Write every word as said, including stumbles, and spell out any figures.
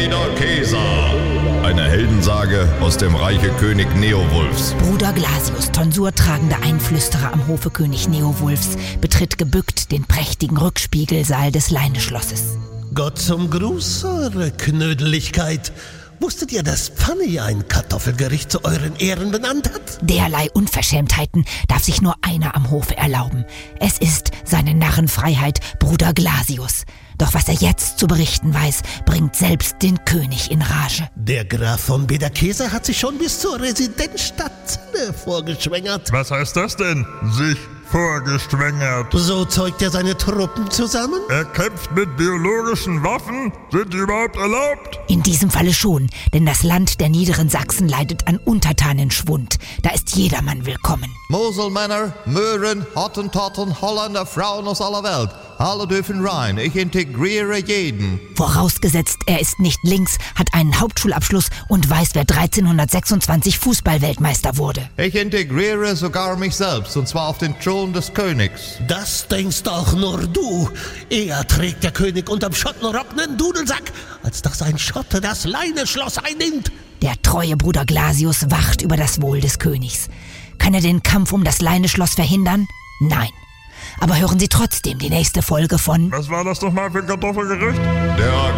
Beda-Kesa. Eine Heldensage aus dem Reiche König Neowulfs. Bruder Glasius, tonsurtragender Einflüsterer am Hofe König Neowulfs, betritt gebückt den prächtigen Rückspiegelsaal des Leineschlosses. Gott zum Gruß, eure Knödeligkeit. Wusstet ihr, dass Pfanny ein Kartoffelgericht zu euren Ehren benannt hat? Derlei Unverschämtheiten darf sich nur einer am Hofe erlauben. Es ist seine Narrenfreiheit, Bruder Glasius. Doch was er jetzt zu berichten weiß, bringt selbst den König in Rage. Der Graf von Beda-Kesa hat sich schon bis zur Residenzstadt vorgeschwängert. Was heißt das denn? Sich vorgeschwängert. So zeugt er seine Truppen zusammen? Er kämpft mit biologischen Waffen? Sind die überhaupt erlaubt? In diesem Falle schon, denn das Land der niederen Sachsen leidet an Untertanenschwund. Da ist jedermann willkommen. Moselmänner, Möhren, Hottentotten, Holländer, Frauen aus aller Welt. Alle dürfen rein. Ich integriere jeden. Vorausgesetzt, er ist nicht links, hat einen Hauptschulabschluss und weiß, wer dreizehnhundertsechsundzwanzig Fußball-Weltmeister wurde. Ich integriere sogar mich selbst, und zwar auf den Thron des Königs. Das denkst auch nur du. Eher trägt der König unterm Schottenrock nen Dudelsack, als dass ein Schotte das Leineschloss einnimmt. Der treue Bruder Glasius wacht über das Wohl des Königs. Kann er den Kampf um das Leineschloss verhindern? Nein. Aber hören Sie trotzdem die nächste Folge von... Was war das nochmal für ein Kartoffelgericht? Der